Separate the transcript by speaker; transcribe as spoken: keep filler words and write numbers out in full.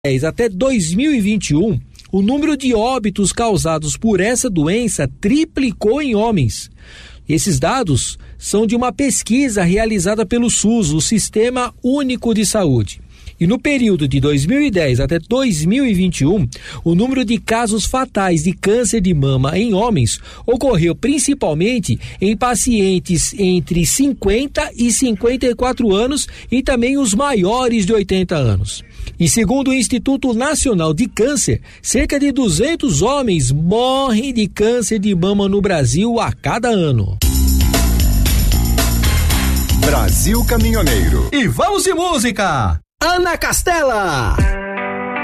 Speaker 1: dez até dois mil e vinte e um, o número de óbitos causados por essa doença triplicou em homens. Esses dados são de uma pesquisa realizada pelo SUS, o Sistema Único de Saúde. E no período de dois mil e dez até dois mil e vinte e um, o número de casos fatais de câncer de mama em homens ocorreu principalmente em pacientes entre cinquenta e cinquenta e quatro anos e também os maiores de oitenta anos. E segundo o Instituto Nacional de Câncer, cerca de duzentos homens morrem de câncer de mama no Brasil a cada ano.
Speaker 2: Brasil Caminhoneiro.
Speaker 3: E vamos de música! Ana Castela!